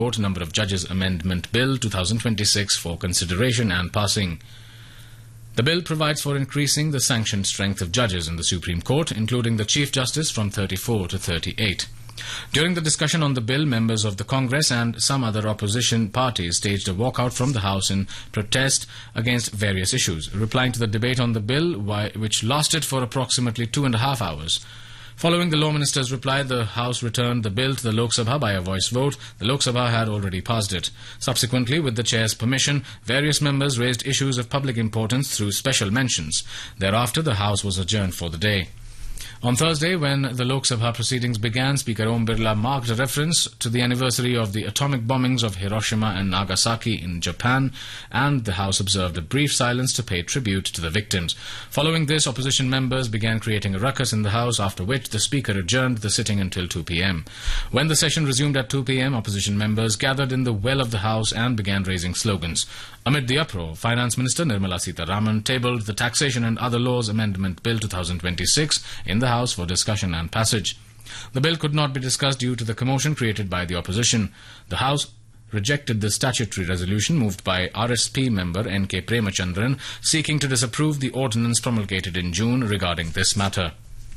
Number of Judges Amendment Bill 2026 for consideration and passing. The bill provides for increasing the sanctioned strength of judges in the Supreme Court, including the Chief Justice, from 34 to 38. During the discussion on the bill, members of the Congress and some other opposition parties staged a walkout from the House in protest against various issues. Replying to the debate on the bill, which lasted for approximately 2.5 hours, following the Law Minister's reply, the House returned the bill to the Lok Sabha by a voice vote. The Lok Sabha had already passed it. Subsequently, with the Chair's permission, various members raised issues of public importance through special mentions. Thereafter, the House was adjourned for the day. On Thursday, when the Lok Sabha proceedings began, Speaker Om Birla marked a reference to the anniversary of the atomic bombings of Hiroshima and Nagasaki in Japan, and the House observed a brief silence to pay tribute to the victims. Following this, opposition members began creating a ruckus in the House, after which the Speaker adjourned the sitting until 2 p.m. When the session resumed at 2 p.m, opposition members gathered in the well of the House and began raising slogans. Amid the uproar, Finance Minister Nirmala Sitharaman tabled the Taxation and Other Laws Amendment Bill 2026 in the House for discussion and passage. The bill could not be discussed due to the commotion created by the opposition. The House rejected the statutory resolution moved by RSP member N.K. Premachandran, seeking to disapprove the ordinance promulgated in June regarding this matter.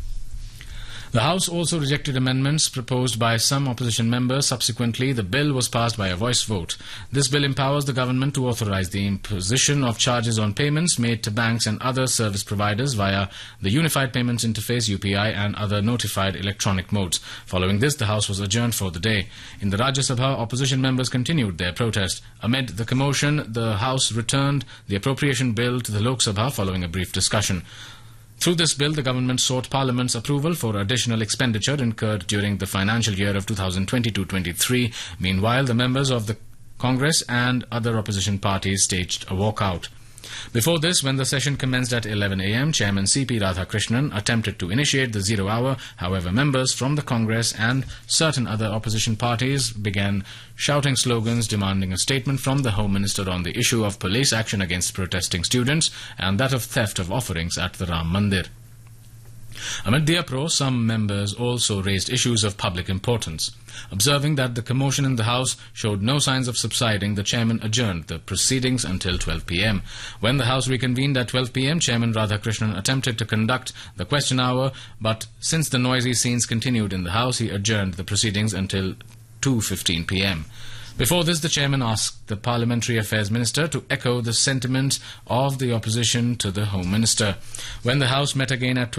The House also rejected amendments proposed by some opposition members. Subsequently, the bill was passed by a voice vote. This bill empowers the government to authorize the imposition of charges on payments made to banks and other service providers via the Unified Payments Interface (UPI) and other notified electronic modes. Following this, the House was adjourned for the day. In the Rajya Sabha, opposition members continued their protest. Amid the commotion, the House returned the appropriation bill to the Lok Sabha following a brief discussion. Through this bill, the government sought Parliament's approval for additional expenditure incurred during the financial year of 2022-23. Meanwhile, the members of the Congress and other opposition parties staged a walkout. Before this, when the session commenced at 11 a.m, Chairman C.P. Radhakrishnan attempted to initiate the zero hour. However, members from the Congress and certain other opposition parties began shouting slogans demanding a statement from the Home Minister on the issue of police action against protesting students and that of theft of offerings at the Ram Mandir. Amid the uproar, some members also raised issues of public importance. Observing that the commotion in the House showed no signs of subsiding, the chairman adjourned the proceedings until 12 p.m. When the House reconvened at 12 p.m, Chairman Radhakrishnan attempted to conduct the question hour, but since the noisy scenes continued in the House, he adjourned the proceedings until 2:15 p.m. Before this, the chairman asked the Parliamentary Affairs Minister to echo the sentiment of the opposition to the Home Minister. When the House met again at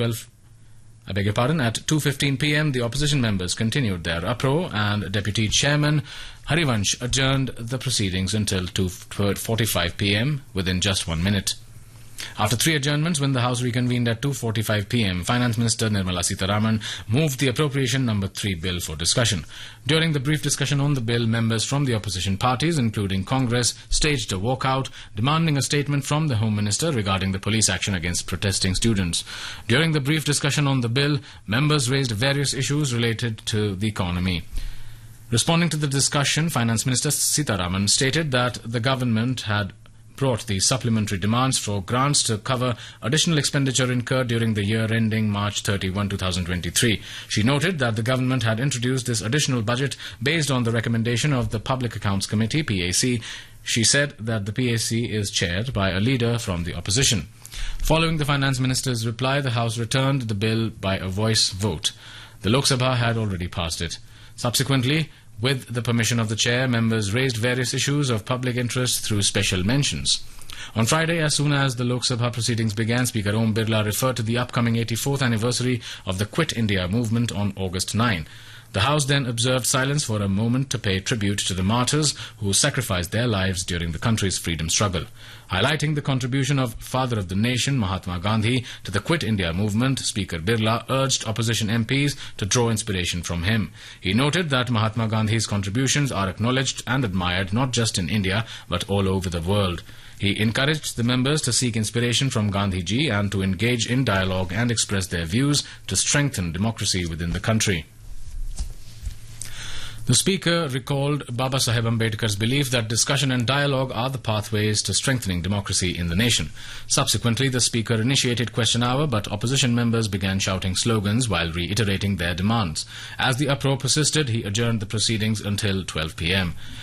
2:15 p.m, the opposition members continued their uproar, and Deputy Chairman Harivansh adjourned the proceedings until 2:45 p.m, within just 1 minute. After 3 adjournments, when the House reconvened at 2:45 p.m, Finance Minister Nirmala Sitharaman moved the Appropriation Number 3 bill for discussion. During the brief discussion on the bill, members from the opposition parties, including Congress, staged a walkout, demanding a statement from the Home Minister regarding the police action against protesting students. During the brief discussion on the bill, members raised various issues related to the economy. Responding to the discussion, Finance Minister Sitharaman stated that the government had brought the supplementary demands for grants to cover additional expenditure incurred during the year ending March 31, 2023. She noted that the government had introduced this additional budget based on the recommendation of the Public Accounts Committee, PAC. She said that the PAC is chaired by a leader from the opposition. Following the Finance Minister's reply, the House returned the bill by a voice vote. The Lok Sabha had already passed it. Subsequently, with the permission of the chair, members raised various issues of public interest through special mentions. On Friday, as soon as the Lok Sabha proceedings began, Speaker Om Birla referred to the upcoming 84th anniversary of the Quit India movement on August 9. The House then observed silence for a moment to pay tribute to the martyrs who sacrificed their lives during the country's freedom struggle. Highlighting the contribution of Father of the Nation, Mahatma Gandhi, to the Quit India movement, Speaker Birla urged opposition MPs to draw inspiration from him. He noted that Mahatma Gandhi's contributions are acknowledged and admired not just in India but all over the world. He encouraged the members to seek inspiration from Gandhiji and to engage in dialogue and express their views to strengthen democracy within the country. The Speaker recalled Baba Saheb Ambedkar's belief that discussion and dialogue are the pathways to strengthening democracy in the nation. Subsequently, the Speaker initiated question hour, but opposition members began shouting slogans while reiterating their demands. As the uproar persisted, he adjourned the proceedings until 12 p.m.